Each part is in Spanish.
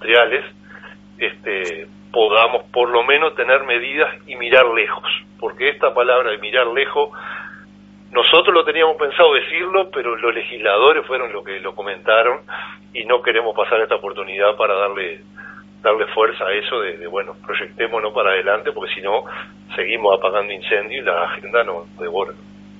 industriales, podamos por lo menos tener medidas y mirar lejos, porque esta palabra de mirar lejos, nosotros lo teníamos pensado decirlo, pero los legisladores fueron los que lo comentaron y no queremos pasar esta oportunidad para darle fuerza a eso de bueno, proyectémonos para adelante, porque si no seguimos apagando incendios y la agenda nos devora.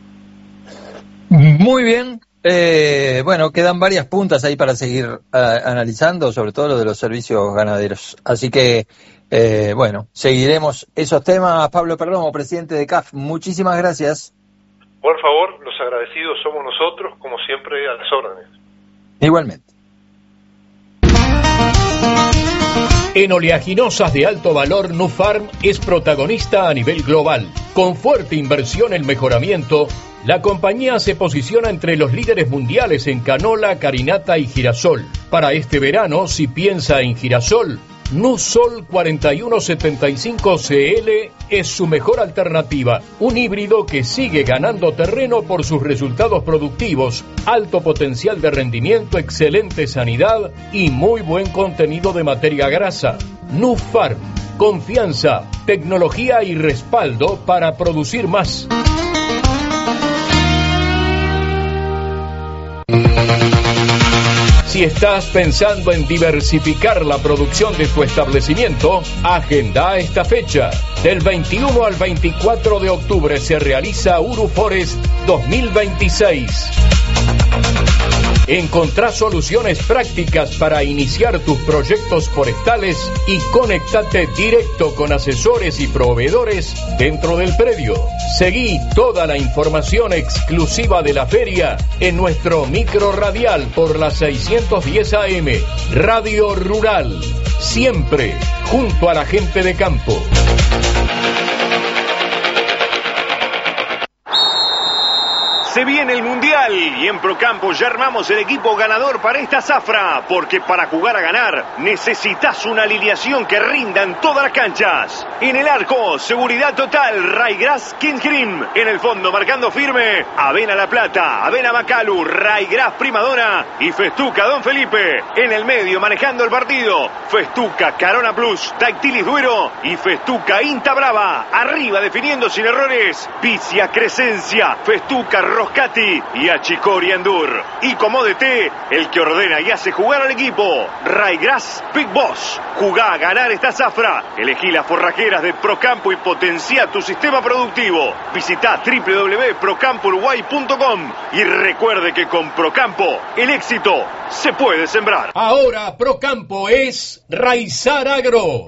Muy bien. Bueno, quedan varias puntas ahí para seguir analizando, sobre todo lo de los servicios ganaderos. Así que, bueno, seguiremos esos temas. Pablo Perdomo, presidente de CAF, muchísimas gracias. Por favor, los agradecidos somos nosotros, como siempre, a las órdenes. Igualmente. En oleaginosas de alto valor, Nufarm es protagonista a nivel global. Con fuerte inversión en mejoramiento, la compañía se posiciona entre los líderes mundiales en canola, carinata y girasol. Para este verano, si piensa en girasol, Nusol 4175 CL es su mejor alternativa. Un híbrido que sigue ganando terreno por sus resultados productivos, alto potencial de rendimiento, excelente sanidad y muy buen contenido de materia grasa. Nufarm, confianza, tecnología y respaldo para producir más. Si estás pensando en diversificar la producción de tu establecimiento, agenda esta fecha. Del 21 al 24 de octubre se realiza Uruforest 2026. Encontrá soluciones prácticas para iniciar tus proyectos forestales y conéctate directo con asesores y proveedores dentro del predio. Seguí toda la información exclusiva de la feria en nuestro micro radial por la 610 AM, Radio Rural. Siempre junto a la gente de campo. Se viene el Mundial y en Procampo ya armamos el equipo ganador para esta zafra, porque para jugar a ganar necesitas una alineación que rinda en todas las canchas. En el arco, seguridad total, Raygrass King Cream. En el fondo, marcando firme, Avena La Plata, Avena Macalu, Raygrass Primadona y Festuca Don Felipe. En el medio, manejando el partido, Festuca Carona Plus, Dactilis Duero y Festuca Inta Brava. Arriba, definiendo sin errores, Vicia Crescencia, Festuca Roscati y Achicori Endur. Y como DT, el que ordena y hace jugar al equipo, Raygrass Big Boss. Jugá a ganar esta zafra. Elegí las forrajeras de Procampo y potencia tu sistema productivo. Visita www.procampouruguay.com y recuerde que con Procampo el éxito se puede sembrar. Ahora Procampo es Raizar Agro.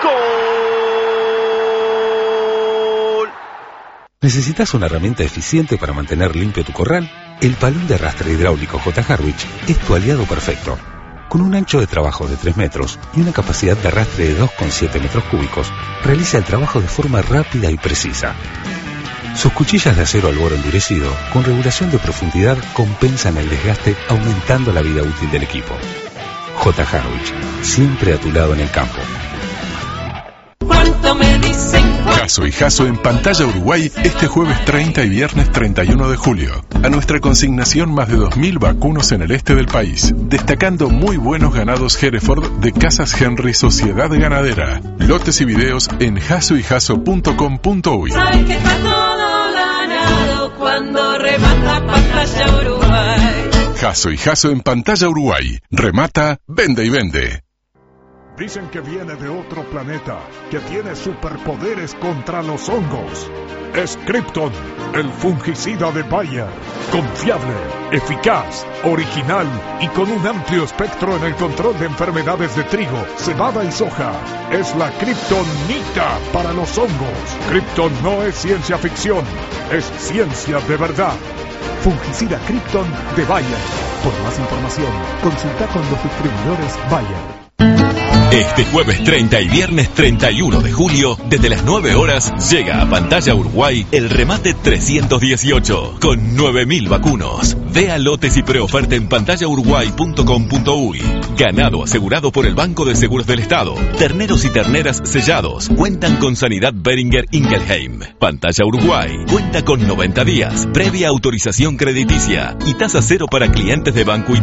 ¿Necesitas una herramienta eficiente para mantener limpio tu corral? El palón de arrastre hidráulico J. Harwich es tu aliado perfecto. Con un ancho de trabajo de 3 metros y una capacidad de arrastre de 2,7 metros cúbicos, realiza el trabajo de forma rápida y precisa. Sus cuchillas de acero al boro endurecido, con regulación de profundidad, compensan el desgaste, aumentando la vida útil del equipo. J. Harwich, siempre a tu lado en el campo. ¿Cuánto me dicen? Jasso y Jasso en Pantalla Uruguay este jueves 30 y viernes 31 de julio. A nuestra consignación más de 2.000 vacunos en el este del país, destacando muy buenos ganados Hereford de Casas Henry Sociedad Ganadera. Lotes y videos en jassoyjasso.com.uy. Sabes que está todo ganado cuando remata Pantalla Uruguay. Jasso y Jasso en Pantalla Uruguay. Remata, vende y vende. Dicen que viene de otro planeta, que tiene superpoderes contra los hongos. Es Krypton, el fungicida de Bayer. Confiable, eficaz, original y con un amplio espectro en el control de enfermedades de trigo, cebada y soja. Es la Kryptonita para los hongos. Krypton no es ciencia ficción, es ciencia de verdad. Fungicida Krypton de Bayer. Por más información, consulta con los distribuidores Bayer. Este jueves 30 y viernes 31 de julio, desde las 9 horas, llega a Pantalla Uruguay el remate 318, con 9.000 vacunos. Vea lotes y preoferta en pantallauruguay.com.uy. Ganado asegurado por el Banco de Seguros del Estado. Terneros y terneras sellados cuentan con Sanidad Beringer Ingelheim. Pantalla Uruguay cuenta con 90 días, previa autorización crediticia y tasa cero para clientes de Banco y